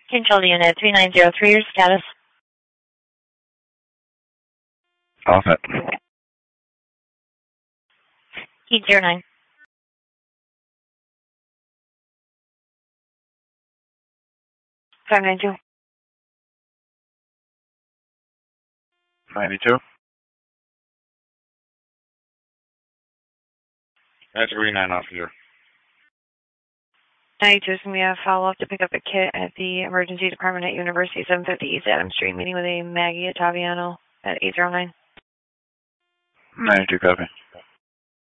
Control unit 3903, your status. Off it. Heat 09. 592. 92. That's 39 officer. 92 is going to be a follow-up to pick up a kit at the emergency department at University 750 East Adams Street, meeting with a Maggie Ottaviano at 809. 92, copy.